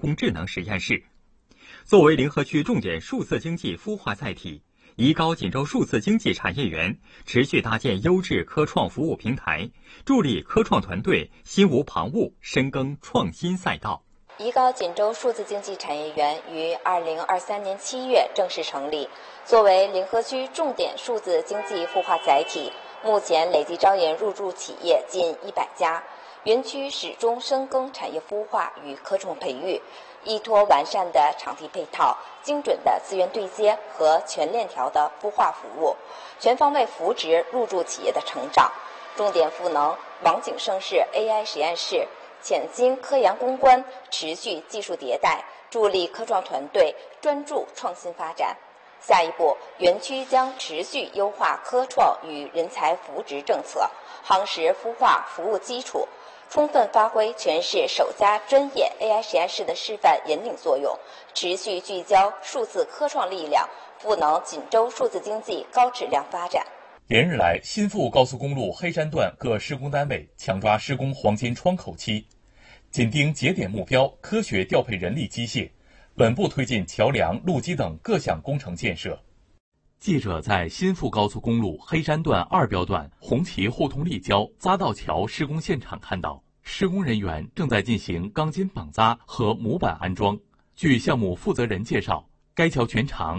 工智能实验室。作为临河区重点数字经济孵化载体，宜高锦州数字经济产业园持续搭建优质科创服务平台，助力科创团队心无旁骛，深耕创新赛道。 宜高锦州数字经济产业园于2023年7月正式成立，作为临河区重点数字经济孵化载体，目前累计招研入驻企业近100家。园区始终深耕产业孵化与科创培育，依托完善的场地配套、精准的资源对接和全链条的孵化服务，全方位扶植入驻企业的成长，重点赋能王景盛市 AI 实验室，潜心科研攻关，持续技术迭代，助力科创团队专注创新发展。下一步，园区将持续优化科创与人才扶植政策，夯实孵化服务基础，充分发挥全市首家专业 AI 实验室的示范引领作用，持续聚焦数字科创力量，赋能锦州数字经济高质量发展。 连日来，新富高速公路黑山段各施工单位抢抓施工黄金窗口期，紧盯节点目标，科学调配人力机械，稳步推进桥梁、路基等各项工程建设。记者在新富高速公路黑山段2标段红旗互通立交匝道桥施工现场看到，施工人员正在进行钢筋绑扎和模板安装。据项目负责人介绍，该桥全长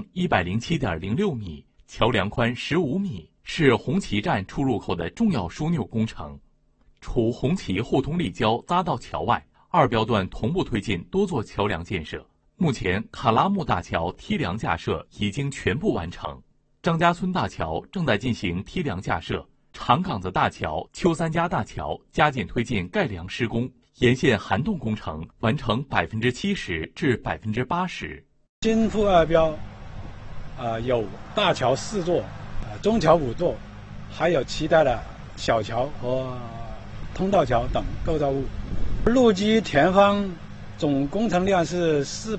107.06米，桥梁宽15米，是红旗站出入口的重要枢纽工程。除红旗互通立交匝道桥外，2标段同步推进多座桥梁建设。目前，卡拉木大桥梯梁架设已经全部完成，张家村大桥正在进行梯梁架设，长岗子大桥、邱三家大桥加紧推进盖梁施工，沿线涵洞工程完成70%至80%。 新富2标，有大桥4座，中桥5座，还有其他的小桥和通道桥等构造物。路基填方总工程量是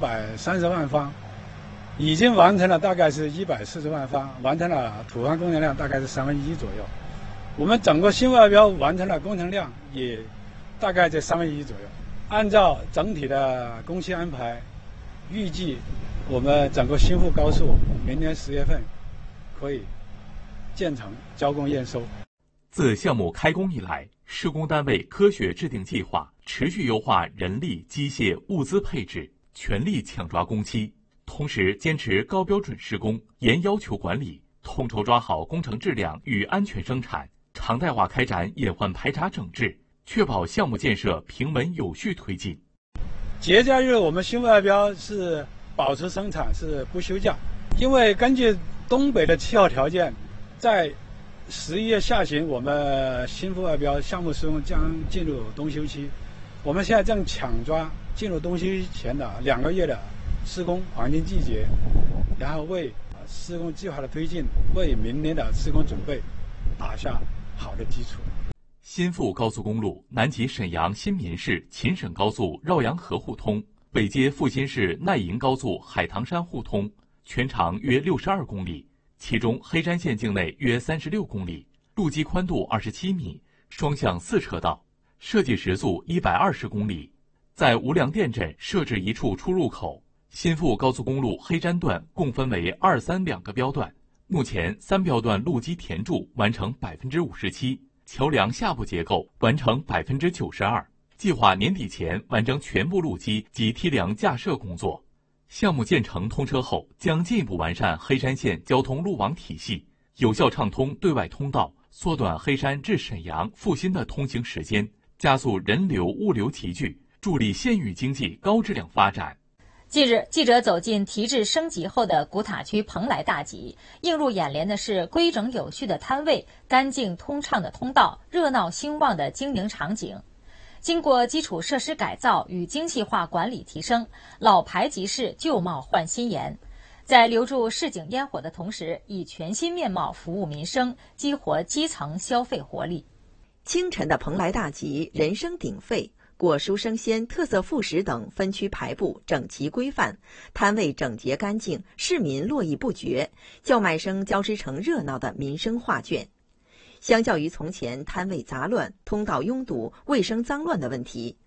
430万方，已经完成了大概是140万方，完成了土方工程量大概是1/3左右。我们整个新富2标完成了工程量也大概在1/3左右。按照整体的工期安排，预计我们整个新富高速明年10月份可以建成交工验收。 自项目开工以来，施工单位科学制定计划，持续优化人力、机械、物资配置，全力抢抓工期，同时坚持高标准施工、严要求管理，统筹抓好工程质量与安全生产，常态化开展隐患排查整治，确保项目建设平稳有序推进。 节假日我们新富2标是保持生产，是不休假，因为根据东北的气候条件，在11月下旬，我们新富2标项目施工将进入冬休期。我们现在正抢抓进入冬休前的2个月的施工黄金季节，然后为施工计划的推进，为明年的施工准备打下好的基础。 新富高速公路南及沈阳新民市秦沈高速绕阳河互通，北接阜新市奈营高速海棠山互通，全长约62公里。其中黑山县境内约36公里，路基宽度27米，双向4车道，设计时速120公里。在无量店镇设置一处出入口。新富高速公路黑山段共分为2、3两个标段，目前3标段路基填筑完成57%，桥梁下部结构完成92%，计划年底前完成全部路基及梯梁架设工作。项目建成通车后，将进一步完善黑山县交通路网体系，有效畅通对外通道，缩短黑山至沈阳、阜新的通行时间，加速人流物流集聚，助力县域经济高质量发展。 近日，记者走进提质升级后的古塔区蓬莱大集，映入眼帘的是规整有序的摊位、干净通畅的通道、热闹兴旺的经营场景。经过基础设施改造与精细化管理提升，老牌集市旧貌换新颜，在留住市井烟火的同时，以全新面貌服务民生，激活基层消费活力。 清晨的蓬莱大集人声鼎沸，果蔬生鲜、特色副食等分区排布整齐规范，摊位整洁干净，市民络绎不绝，叫卖声交织成热闹的民生画卷。相较于从前摊位杂乱、通道拥堵、卫生脏乱的问题，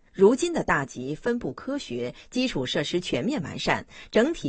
如今的大集分布科学，基础设施全面完善，整体